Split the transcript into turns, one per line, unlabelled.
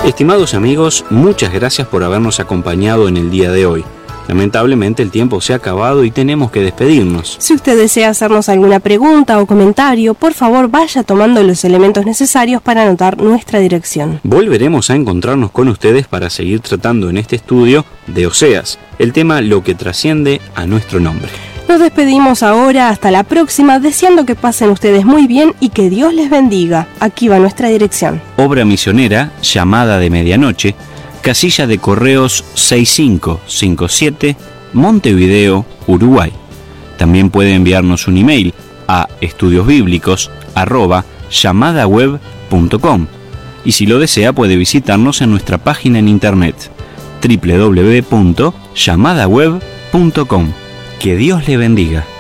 Estimados amigos, muchas gracias por habernos acompañado en el día de hoy. Lamentablemente el tiempo se ha acabado y tenemos que despedirnos.
Si usted desea hacernos alguna pregunta o comentario, por favor vaya tomando los elementos necesarios para anotar nuestra dirección.
Volveremos a encontrarnos con ustedes para seguir tratando en este estudio de Oseas, el tema Lo que trasciende a nuestro nombre.
Nos despedimos ahora, hasta la próxima, deseando que pasen ustedes muy bien y que Dios les bendiga. Aquí va nuestra dirección.
Obra misionera, Llamada de Medianoche, Casilla de Correos 6557, Montevideo, Uruguay. También puede enviarnos un email a estudiosbiblicos@llamadaweb.com y si lo desea puede visitarnos en nuestra página en internet www.llamadaweb.com. Que Dios le bendiga.